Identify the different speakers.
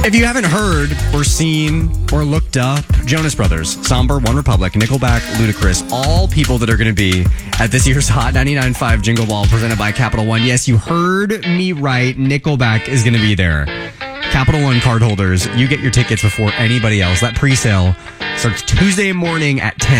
Speaker 1: If you haven't heard or seen or looked up, Jonas Brothers, Somber, One Republic, Nickelback, Ludacris, all people that are going to be at this year's Hot 99.5 Jingle Ball presented by Capital One. Yes, you heard me right. Nickelback is going to be there. Capital One card holders, you get your tickets before anybody else. That pre-sale starts Tuesday morning at 10.